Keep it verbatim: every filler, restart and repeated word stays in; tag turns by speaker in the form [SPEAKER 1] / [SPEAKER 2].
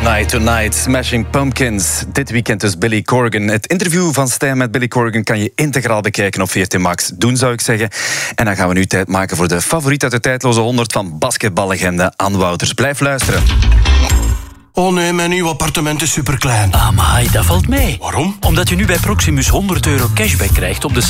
[SPEAKER 1] Tonight, Tonight, Smashing Pumpkins. Dit weekend dus Billy Corgan. Het interview van Stijn met Billy Corgan kan je integraal bekijken op V R T Max. Doen, zou ik zeggen. En dan gaan we nu tijd maken voor de favoriet uit de tijdloze honderd van basketballegende Ann Wouters. Blijf luisteren.
[SPEAKER 2] Oh nee, mijn nieuw appartement is superklein.
[SPEAKER 3] Amai, dat valt mee.
[SPEAKER 2] Waarom?
[SPEAKER 3] Omdat je nu bij Proximus honderd euro cashback krijgt op de